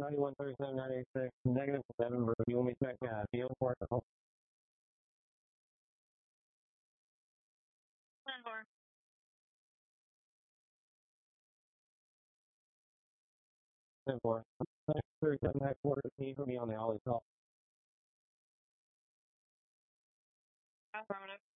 9137 negative 7, you want me to check field for it? 10-4. 10-4. 37 headquarters, can you put me on the Ollie call? Affirmative.